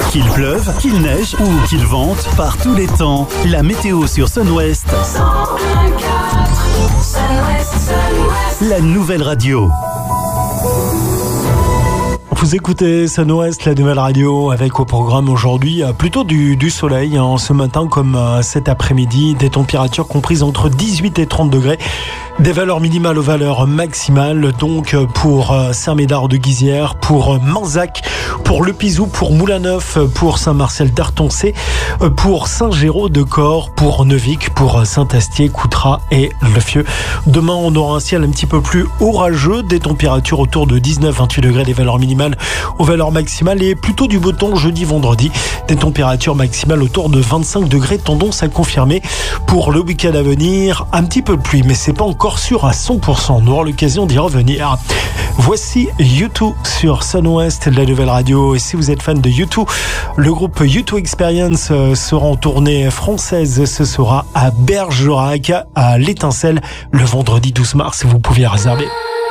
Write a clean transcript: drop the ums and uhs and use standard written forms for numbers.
Qu'il pleuve, qu'il neige ou qu'il vente, par tous les temps, la météo sur Sun West. 101.4 Sun West. La nouvelle radio. Vous écoutez Sun West, la nouvelle radio, avec au programme aujourd'hui plutôt du soleil ce matin comme cet après-midi, des températures comprises entre 18 et 30 degrés, des valeurs minimales aux valeurs maximales, donc pour Saint-Médard de Guizière, pour Manzac, pour Le Pizou, pour Moulin-Neuf, pour Saint-Martial-d'Artoncé, pour Saint-Géraud de Corps, pour Neuvic, pour Saint-Astier, Coutras et Le Fieux. Demain, on aura un ciel un petit peu plus orageux, des températures autour de 19-28 degrés, des valeurs minimales aux valeurs maximales et plutôt du beau temps jeudi, vendredi, des températures maximales autour de 25 degrés, tendance à confirmer pour le week-end à venir. Un petit peu de pluie, mais c'est pas encore sûr à 100%. On aura l'occasion d'y revenir. Voici U2 sur Sun West, la nouvelle radio. Et si vous êtes fan de U2, le groupe U2 Experience sera en tournée française. Ce sera à Bergerac, à l'Étincelle, le vendredi 12 mars. Vous pouvez réserver.